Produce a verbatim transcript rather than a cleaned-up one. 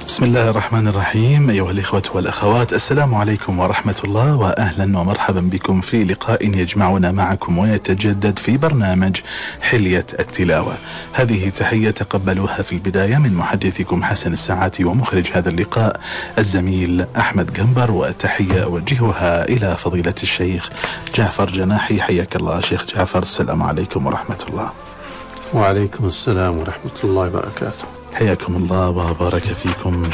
بسم الله الرحمن الرحيم. أيها الإخوة والأخوات، السلام عليكم ورحمة الله، وأهلا ومرحبا بكم في لقاء يجمعنا معكم ويتجدد في برنامج حلية التلاوة. هذه تحية تقبلوها في البداية من محدثكم حسن الساعاتي ومخرج هذا اللقاء الزميل أحمد جنبر، وتحية أوجهها إلى فضيلة الشيخ جعفر جناحي. حياك الله شيخ جعفر، السلام عليكم ورحمة الله. وعليكم السلام ورحمة الله وبركاته. حياكم الله وبارك فيكم